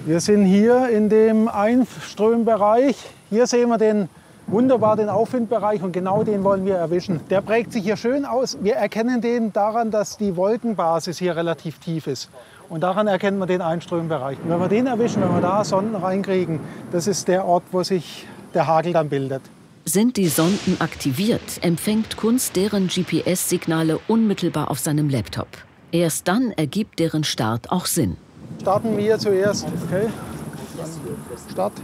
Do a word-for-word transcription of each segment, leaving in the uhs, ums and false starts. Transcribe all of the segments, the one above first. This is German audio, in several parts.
Wir sind hier in dem Einströmbereich. Hier sehen wir den, wunderbar den Aufwindbereich und genau den wollen wir erwischen. Der prägt sich hier schön aus. Wir erkennen den daran, dass die Wolkenbasis hier relativ tief ist. Und daran erkennen wir den Einströmbereich. Und wenn wir den erwischen, wenn wir da Sonden reinkriegen, das ist der Ort, wo sich der Hagel dann bildet. Sind die Sonden aktiviert, empfängt Kunz deren G P S-Signale unmittelbar auf seinem Laptop. Erst dann ergibt deren Start auch Sinn. Starten wir zuerst. Okay. Start.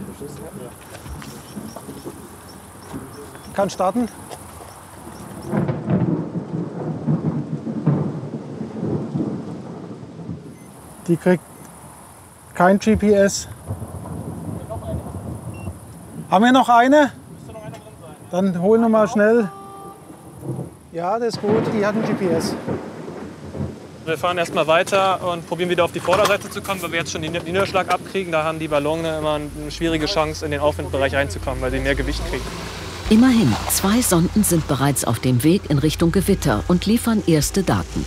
Kann starten. Die kriegt kein G P S. Haben wir noch eine? Dann holen wir mal schnell. Ja, das ist gut. Die hat ein G P S. Wir fahren erstmal weiter und probieren wieder auf die Vorderseite zu kommen, weil wir jetzt schon den Niederschlag abkriegen. Da haben die Ballone immer eine schwierige Chance, in den Aufwindbereich reinzukommen, weil sie mehr Gewicht kriegen. Immerhin, zwei Sonden sind bereits auf dem Weg in Richtung Gewitter und liefern erste Daten.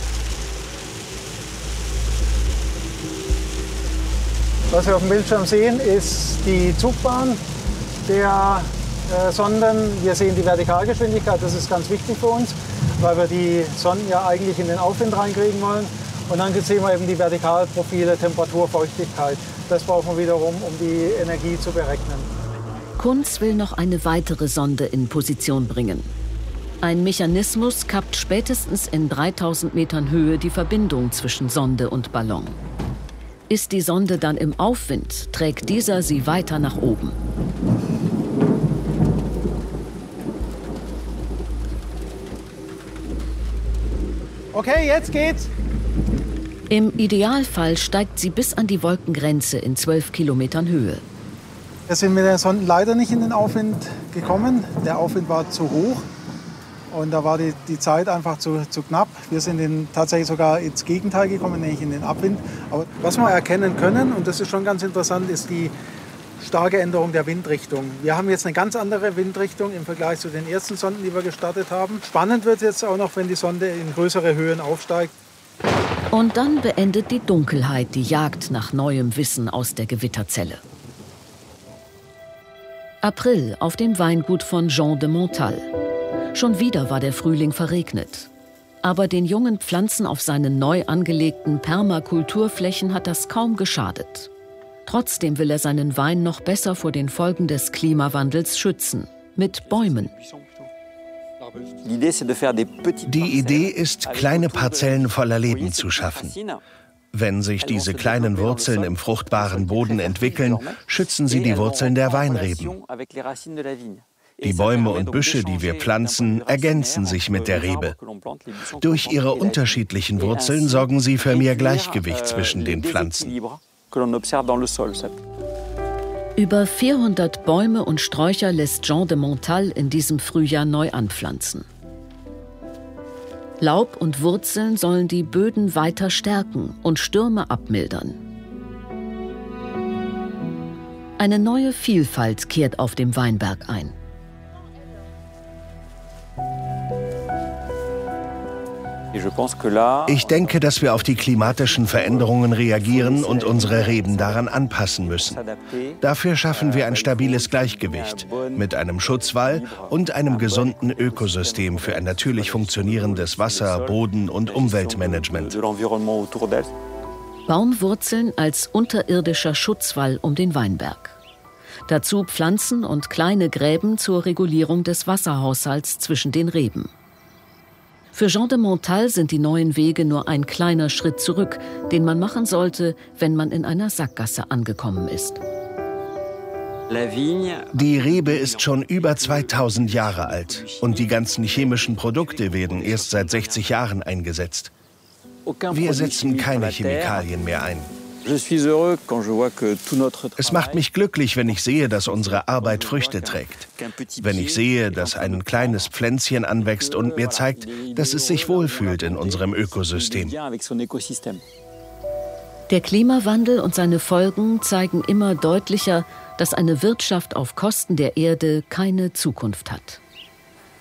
Was wir auf dem Bildschirm sehen, ist die Zugbahn der äh, Sonden. Wir sehen die Vertikalgeschwindigkeit, das ist ganz wichtig für uns, weil wir die Sonden ja eigentlich in den Aufwind reinkriegen wollen. Und dann sehen wir eben die Vertikalprofile, Temperatur, Feuchtigkeit. Das brauchen wir wiederum, um die Energie zu berechnen. Kunz will noch eine weitere Sonde in Position bringen. Ein Mechanismus kappt spätestens in dreitausend Metern Höhe die Verbindung zwischen Sonde und Ballon. Ist die Sonde dann im Aufwind, trägt dieser sie weiter nach oben. Okay, jetzt geht's. Im Idealfall steigt sie bis an die Wolkengrenze in zwölf Kilometern Höhe. Wir sind mit der Sonde leider nicht in den Aufwind gekommen. Der Aufwind war zu hoch und da war die, die Zeit einfach zu, zu knapp. Wir sind in, tatsächlich sogar ins Gegenteil gekommen, nämlich in den Abwind. Aber was wir erkennen können, und das ist schon ganz interessant, ist die starke Änderung der Windrichtung. Wir haben jetzt eine ganz andere Windrichtung im Vergleich zu den ersten Sonden, die wir gestartet haben. Spannend wird es jetzt auch noch, wenn die Sonde in größere Höhen aufsteigt. Und dann beendet die Dunkelheit die Jagd nach neuem Wissen aus der Gewitterzelle. April auf dem Weingut von Jean de Montal. Schon wieder war der Frühling verregnet. Aber den jungen Pflanzen auf seinen neu angelegten Permakulturflächen hat das kaum geschadet. Trotzdem will er seinen Wein noch besser vor den Folgen des Klimawandels schützen. Mit Bäumen. Die Idee ist, kleine Parzellen voller Leben zu schaffen. Wenn sich diese kleinen Wurzeln im fruchtbaren Boden entwickeln, schützen sie die Wurzeln der Weinreben. Die Bäume und Büsche, die wir pflanzen, ergänzen sich mit der Rebe. Durch ihre unterschiedlichen Wurzeln sorgen sie für mehr Gleichgewicht zwischen den Pflanzen. Über vierhundert Bäume und Sträucher lässt Jean de Montal in diesem Frühjahr neu anpflanzen. Laub und Wurzeln sollen die Böden weiter stärken und Stürme abmildern. Eine neue Vielfalt kehrt auf dem Weinberg ein. Ich denke, dass wir auf die klimatischen Veränderungen reagieren und unsere Reben daran anpassen müssen. Dafür schaffen wir ein stabiles Gleichgewicht mit einem Schutzwall und einem gesunden Ökosystem für ein natürlich funktionierendes Wasser-, Boden- und Umweltmanagement. Baumwurzeln als unterirdischer Schutzwall um den Weinberg. Dazu Pflanzen und kleine Gräben zur Regulierung des Wasserhaushalts zwischen den Reben. Für Jean de Montal sind die neuen Wege nur ein kleiner Schritt zurück, den man machen sollte, wenn man in einer Sackgasse angekommen ist. Die Rebe ist schon über zweitausend Jahre alt und die ganzen chemischen Produkte werden erst seit sechzig Jahren eingesetzt. Wir setzen keine Chemikalien mehr ein. Es macht mich glücklich, wenn ich sehe, dass unsere Arbeit Früchte trägt. Wenn ich sehe, dass ein kleines Pflänzchen anwächst und mir zeigt, dass es sich wohlfühlt in unserem Ökosystem. Der Klimawandel und seine Folgen zeigen immer deutlicher, dass eine Wirtschaft auf Kosten der Erde keine Zukunft hat.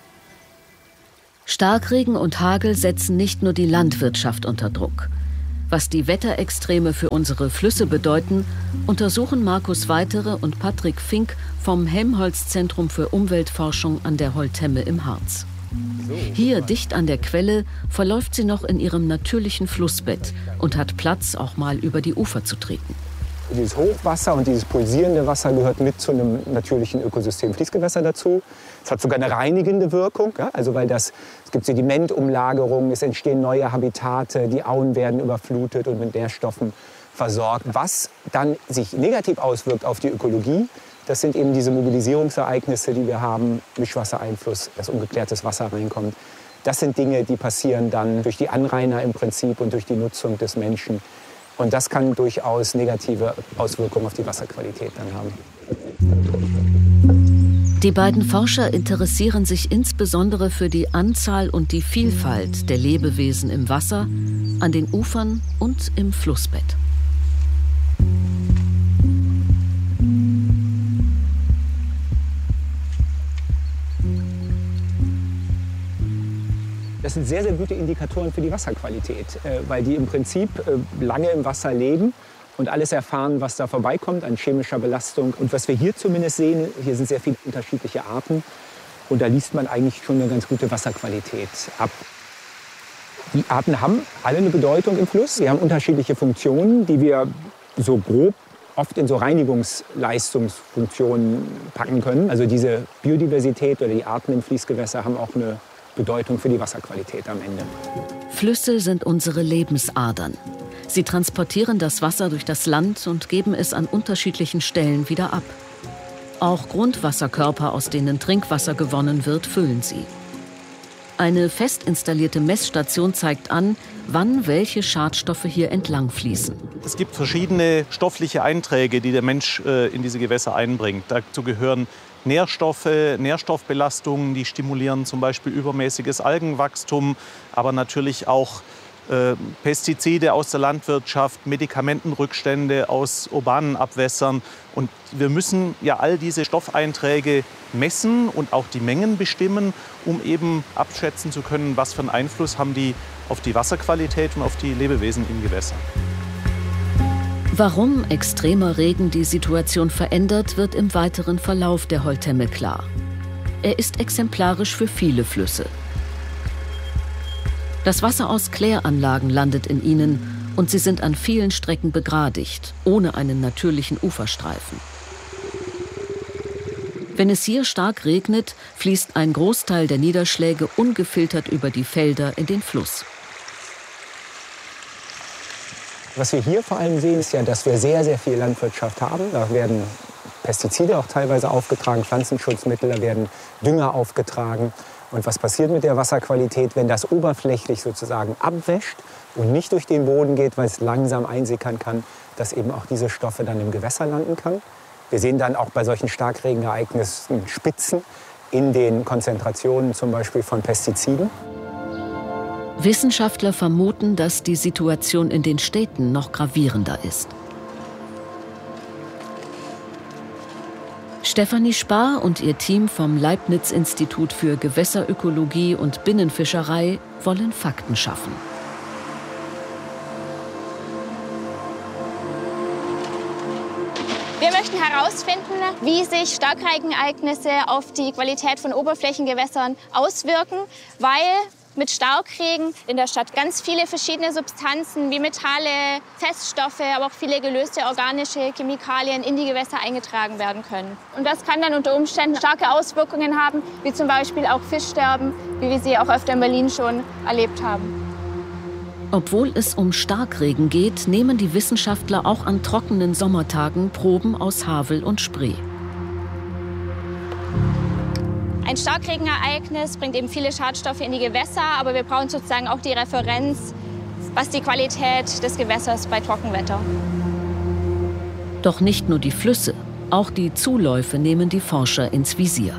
Starkregen und Hagel setzen nicht nur die Landwirtschaft unter Druck. Was die Wetterextreme für unsere Flüsse bedeuten, untersuchen Markus Weitere und Patrick Fink vom Helmholtz-Zentrum für Umweltforschung an der Holtemme im Harz. Hier, dicht an der Quelle, verläuft sie noch in ihrem natürlichen Flussbett und hat Platz, auch mal über die Ufer zu treten. Dieses Hochwasser und dieses pulsierende Wasser gehört mit zu einem natürlichen Ökosystem Fließgewässer dazu. Es hat sogar eine reinigende Wirkung, ja? Also weil das, es gibt Sedimentumlagerungen, es entstehen neue Habitate, die Auen werden überflutet und mit Nährstoffen versorgt. Was dann sich negativ auswirkt auf die Ökologie, das sind eben diese Mobilisierungsereignisse, die wir haben, Mischwassereinfluss, dass ungeklärtes Wasser reinkommt. Das sind Dinge, die passieren dann durch die Anrainer im Prinzip und durch die Nutzung des Menschen. Und das kann durchaus negative Auswirkungen auf die Wasserqualität dann haben. Die beiden Forscher interessieren sich insbesondere für die Anzahl und die Vielfalt der Lebewesen im Wasser, an den Ufern und im Flussbett. Das sind sehr, sehr gute Indikatoren für die Wasserqualität, weil die im Prinzip lange im Wasser leben und alles erfahren, was da vorbeikommt an chemischer Belastung. Und was wir hier zumindest sehen, hier sind sehr viele unterschiedliche Arten und da liest man eigentlich schon eine ganz gute Wasserqualität ab. Die Arten haben alle eine Bedeutung im Fluss. Sie haben unterschiedliche Funktionen, die wir so grob oft in so Reinigungsleistungsfunktionen packen können. Also diese Biodiversität oder die Arten im Fließgewässer haben auch eine Bedeutung für die Wasserqualität am Ende. Flüsse sind unsere Lebensadern. Sie transportieren das Wasser durch das Land und geben es an unterschiedlichen Stellen wieder ab. Auch Grundwasserkörper, aus denen Trinkwasser gewonnen wird, füllen sie. Eine fest installierte Messstation zeigt an, wann welche Schadstoffe hier entlang fließen. Es gibt verschiedene stoffliche Einträge, die der Mensch äh, in diese Gewässer einbringt. Dazu gehören Nährstoffe, Nährstoffbelastungen, die stimulieren zum Beispiel übermäßiges Algenwachstum, aber natürlich auch äh, Pestizide aus der Landwirtschaft, Medikamentenrückstände aus urbanen Abwässern. Und wir müssen ja all diese Stoffeinträge messen und auch die Mengen bestimmen, um eben abschätzen zu können, was für einen Einfluss haben die auf die Wasserqualität und auf die Lebewesen im Gewässer. Warum extremer Regen die Situation verändert, wird im weiteren Verlauf der Holtemme klar. Er ist exemplarisch für viele Flüsse. Das Wasser aus Kläranlagen landet in ihnen und sie sind an vielen Strecken begradigt, ohne einen natürlichen Uferstreifen. Wenn es hier stark regnet, fließt ein Großteil der Niederschläge ungefiltert über die Felder in den Fluss. Was wir hier vor allem sehen, ist ja, dass wir sehr, sehr viel Landwirtschaft haben. Da werden Pestizide auch teilweise aufgetragen, Pflanzenschutzmittel, da werden Dünger aufgetragen. Und was passiert mit der Wasserqualität, wenn das oberflächlich sozusagen abwäscht und nicht durch den Boden geht, weil es langsam einsickern kann, dass eben auch diese Stoffe dann im Gewässer landen kann. Wir sehen dann auch bei solchen Starkregenereignissen Spitzen in den Konzentrationen zum Beispiel von Pestiziden. Wissenschaftler vermuten, dass die Situation in den Städten noch gravierender ist. Stefanie Spar und ihr Team vom Leibniz-Institut für Gewässerökologie und Binnenfischerei wollen Fakten schaffen. Wir möchten herausfinden, wie sich Starkregenereignisse auf die Qualität von Oberflächengewässern auswirken, weil mit Starkregen in der Stadt ganz viele verschiedene Substanzen wie Metalle, Feststoffe, aber auch viele gelöste organische Chemikalien in die Gewässer eingetragen werden können. Und das kann dann unter Umständen starke Auswirkungen haben, wie zum Beispiel auch Fischsterben, wie wir sie auch öfter in Berlin schon erlebt haben. Obwohl es um Starkregen geht, nehmen die Wissenschaftler auch an trockenen Sommertagen Proben aus Havel und Spree. Ein Starkregenereignis bringt eben viele Schadstoffe in die Gewässer, aber wir brauchen sozusagen auch die Referenz, was die Qualität des Gewässers bei Trockenwetter. Doch nicht nur die Flüsse, auch die Zuläufe nehmen die Forscher ins Visier.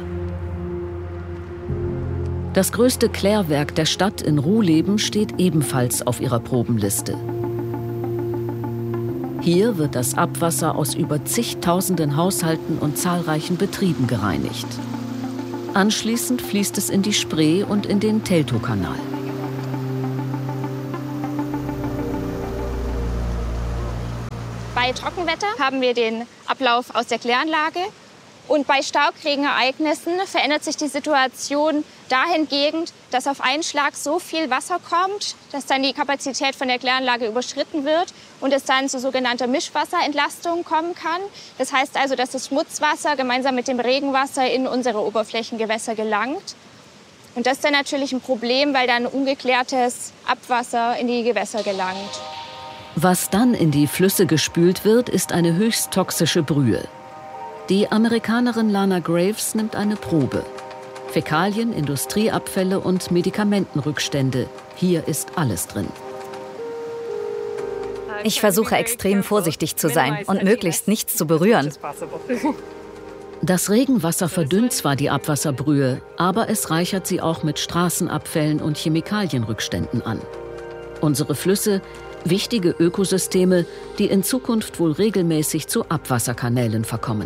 Das größte Klärwerk der Stadt in Ruhleben steht ebenfalls auf ihrer Probenliste. Hier wird das Abwasser aus über zigtausenden Haushalten und zahlreichen Betrieben gereinigt. Anschließend fließt es in die Spree und in den Teltowkanal. Bei Trockenwetter haben wir den Ablauf aus der Kläranlage. Und bei Starkregenereignissen verändert sich die Situation dahingehend, dass auf einen Schlag so viel Wasser kommt, dass dann die Kapazität von der Kläranlage überschritten wird und es dann zu sogenannter Mischwasserentlastung kommen kann. Das heißt also, dass das Schmutzwasser gemeinsam mit dem Regenwasser in unsere Oberflächengewässer gelangt. Und das ist dann natürlich ein Problem, weil dann ungeklärtes Abwasser in die Gewässer gelangt. Was dann in die Flüsse gespült wird, ist eine höchst toxische Brühe. Die Amerikanerin Lana Graves nimmt eine Probe. Fäkalien, Industrieabfälle und Medikamentenrückstände. Hier ist alles drin. Ich versuche extrem vorsichtig zu sein und möglichst nichts zu berühren. Das Regenwasser verdünnt zwar die Abwasserbrühe, aber es reichert sie auch mit Straßenabfällen und Chemikalienrückständen an. Unsere Flüsse, wichtige Ökosysteme, die in Zukunft wohl regelmäßig zu Abwasserkanälen verkommen.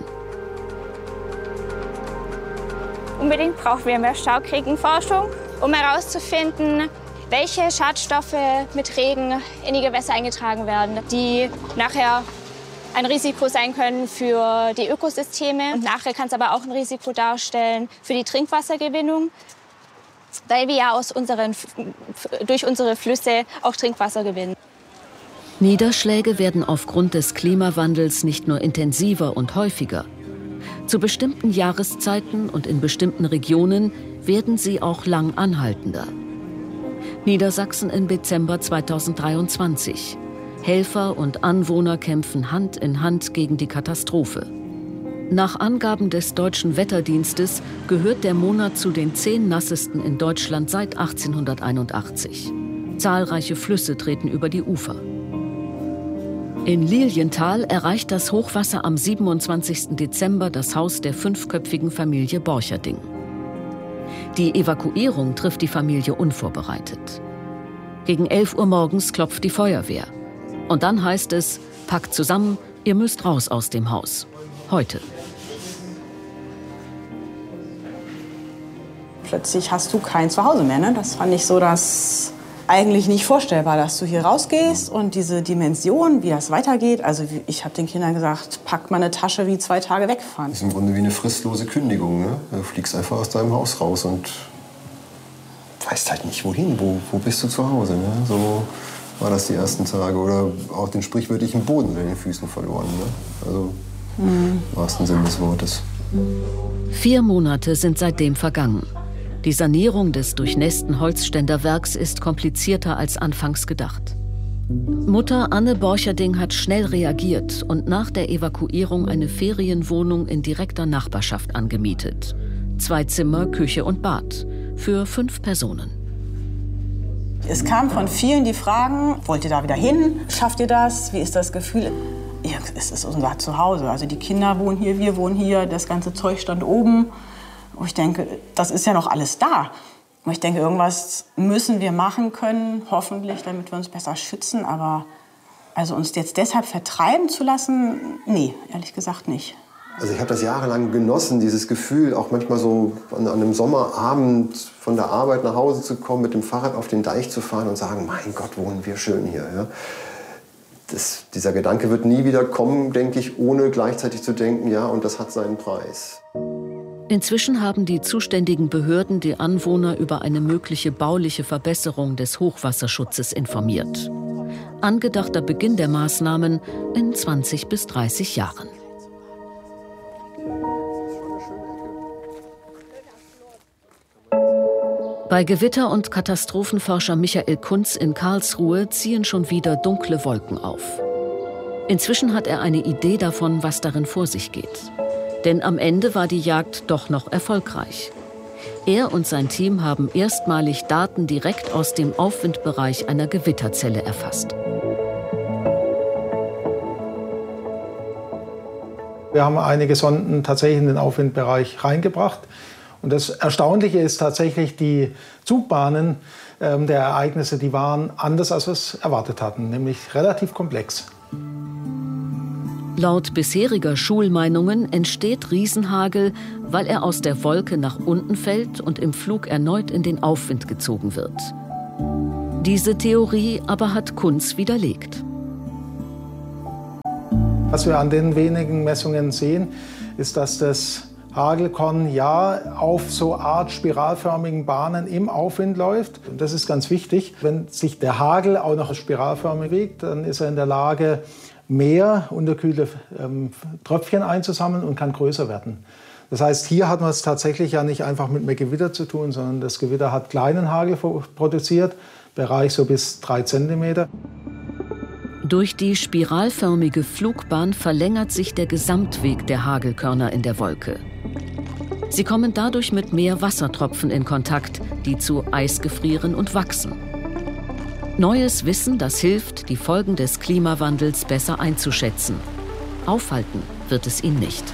Unbedingt brauchen wir mehr Starkregenforschung, um herauszufinden, welche Schadstoffe mit Regen in die Gewässer eingetragen werden, die nachher ein Risiko sein können für die Ökosysteme. Und nachher kann es aber auch ein Risiko darstellen für die Trinkwassergewinnung, weil wir ja aus unseren, durch unsere Flüsse auch Trinkwasser gewinnen. Niederschläge werden aufgrund des Klimawandels nicht nur intensiver und häufiger. Zu bestimmten Jahreszeiten und in bestimmten Regionen werden sie auch lang anhaltender. Niedersachsen im Dezember zweitausenddreiundzwanzig. Helfer und Anwohner kämpfen Hand in Hand gegen die Katastrophe. Nach Angaben des Deutschen Wetterdienstes gehört der Monat zu den zehn nassesten in Deutschland seit achtzehnhunderteinundachtzig. Zahlreiche Flüsse treten über die Ufer. In Lilienthal erreicht das Hochwasser am siebenundzwanzigsten Dezember das Haus der fünfköpfigen Familie Borcherding. Die Evakuierung trifft die Familie unvorbereitet. Gegen elf Uhr morgens klopft die Feuerwehr. Und dann heißt es, packt zusammen, ihr müsst raus aus dem Haus. Heute. Plötzlich hast du kein Zuhause mehr. Ne? Das fand ich so, dass eigentlich nicht vorstellbar, dass du hier rausgehst und diese Dimension, wie das weitergeht. Also ich habe den Kindern gesagt, pack mal eine Tasche, wie zwei Tage wegfahren. Das ist im Grunde wie eine fristlose Kündigung. Ne? Du fliegst einfach aus deinem Haus raus und weißt halt nicht, wohin. Wo, wo bist du zu Hause? Ne? So war das die ersten Tage. Oder auch den sprichwörtlichen Boden in den Füßen verloren. Ne? Also mhm. im wahrsten Sinne des Wortes. Vier Monate sind seitdem vergangen. Die Sanierung des durchnässten Holzständerwerks ist komplizierter als anfangs gedacht. Mutter Anne Borcherding hat schnell reagiert und nach der Evakuierung eine Ferienwohnung in direkter Nachbarschaft angemietet. Zwei Zimmer, Küche und Bad für fünf Personen. Es kam von vielen die Fragen, wollt ihr da wieder hin? Schafft ihr das? Wie ist das Gefühl? Ja, es ist unser Zuhause. Also die Kinder wohnen hier, wir wohnen hier, das ganze Zeug stand oben. Und ich denke, das ist ja noch alles da. Und ich denke, irgendwas müssen wir machen können, hoffentlich, damit wir uns besser schützen. Aber also uns jetzt deshalb vertreiben zu lassen, nee, ehrlich gesagt nicht. Also ich habe das jahrelang genossen, dieses Gefühl, auch manchmal so an, an einem Sommerabend von der Arbeit nach Hause zu kommen, mit dem Fahrrad auf den Deich zu fahren und sagen, mein Gott, wohnen wir schön hier. Ja? Das, dieser Gedanke wird nie wieder kommen, denke ich, ohne gleichzeitig zu denken, ja, und das hat seinen Preis. Inzwischen haben die zuständigen Behörden die Anwohner über eine mögliche bauliche Verbesserung des Hochwasserschutzes informiert. Angedachter Beginn der Maßnahmen in zwanzig bis dreißig Jahren. Bei Gewitter- und Katastrophenforscher Michael Kunz in Karlsruhe ziehen schon wieder dunkle Wolken auf. Inzwischen hat er eine Idee davon, was darin vor sich geht. Denn am Ende war die Jagd doch noch erfolgreich. Er und sein Team haben erstmalig Daten direkt aus dem Aufwindbereich einer Gewitterzelle erfasst. Wir haben einige Sonden tatsächlich in den Aufwindbereich reingebracht. Und das Erstaunliche ist tatsächlich, die Zugbahnen äh, der Ereignisse, die waren anders, als wir es erwartet hatten, nämlich relativ komplex. Laut bisheriger Schulmeinungen entsteht Riesenhagel, weil er aus der Wolke nach unten fällt und im Flug erneut in den Aufwind gezogen wird. Diese Theorie aber hat Kunz widerlegt. Was wir an den wenigen Messungen sehen, ist, dass das Hagelkorn ja auf so Art spiralförmigen Bahnen im Aufwind läuft. Und das ist ganz wichtig. Wenn sich der Hagel auch noch spiralförmig bewegt, dann ist er in der Lage, mehr unterkühlte ähm, Tröpfchen einzusammeln und kann größer werden. Das heißt, hier hat man es tatsächlich ja nicht einfach mit mehr Gewitter zu tun, sondern das Gewitter hat kleinen Hagel produziert, Bereich so bis drei Zentimeter. Durch die spiralförmige Flugbahn verlängert sich der Gesamtweg der Hagelkörner in der Wolke. Sie kommen dadurch mit mehr Wassertropfen in Kontakt, die zu Eis gefrieren und wachsen. Neues Wissen, das hilft, die Folgen des Klimawandels besser einzuschätzen. Aufhalten wird es ihn nicht.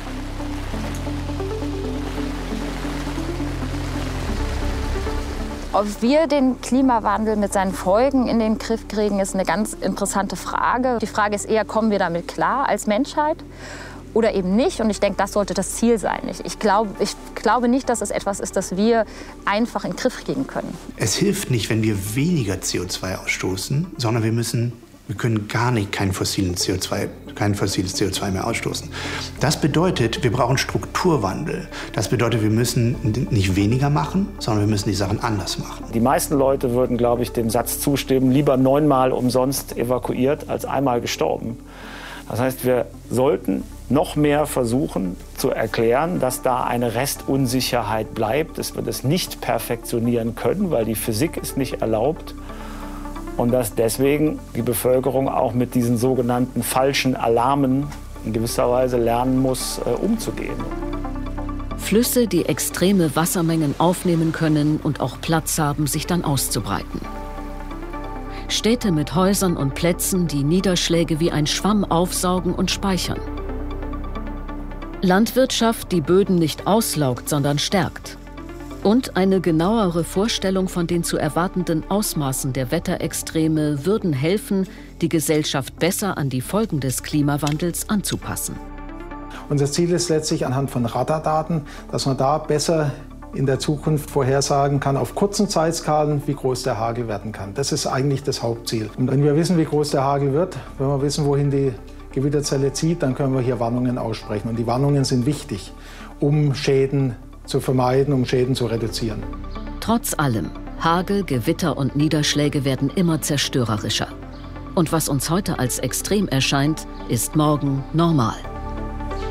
Ob wir den Klimawandel mit seinen Folgen in den Griff kriegen, ist eine ganz interessante Frage. Die Frage ist eher, kommen wir damit klar als Menschheit oder eben nicht? Und ich denke, das sollte das Ziel sein. Ich, glaube, ich glaube nicht, dass es etwas ist, das wir einfach in den Griff kriegen können. Es hilft nicht, wenn wir weniger C O zwei ausstoßen, sondern wir müssen, wir können gar nicht kein fossiles C O zwei, kein fossiles C O zwei mehr ausstoßen. Das bedeutet, wir brauchen Strukturwandel. Das bedeutet, wir müssen nicht weniger machen, sondern wir müssen die Sachen anders machen. Die meisten Leute würden, glaube ich, dem Satz zustimmen, lieber neunmal umsonst evakuiert als einmal gestorben. Das heißt, wir sollten noch mehr versuchen zu erklären, dass da eine Restunsicherheit bleibt, dass wir das nicht perfektionieren können, weil die Physik es nicht erlaubt. Und dass deswegen die Bevölkerung auch mit diesen sogenannten falschen Alarmen in gewisser Weise lernen muss, äh, umzugehen. Flüsse, die extreme Wassermengen aufnehmen können und auch Platz haben, sich dann auszubreiten. Städte mit Häusern und Plätzen, die Niederschläge wie ein Schwamm aufsaugen und speichern. Landwirtschaft, die Böden nicht auslaugt, sondern stärkt. Und eine genauere Vorstellung von den zu erwartenden Ausmaßen der Wetterextreme würden helfen, die Gesellschaft besser an die Folgen des Klimawandels anzupassen. Unser Ziel ist letztlich anhand von Radardaten, dass man da besser in der Zukunft vorhersagen kann, auf kurzen Zeitskalen, wie groß der Hagel werden kann. Das ist eigentlich das Hauptziel. Und wenn wir wissen, wie groß der Hagel wird, wenn wir wissen, wohin die Gewitterzelle zieht, dann können wir hier Warnungen aussprechen. Und die Warnungen sind wichtig, um Schäden zu vermeiden, um Schäden zu reduzieren. Trotz allem, Hagel, Gewitter und Niederschläge werden immer zerstörerischer. Und was uns heute als extrem erscheint, ist morgen normal.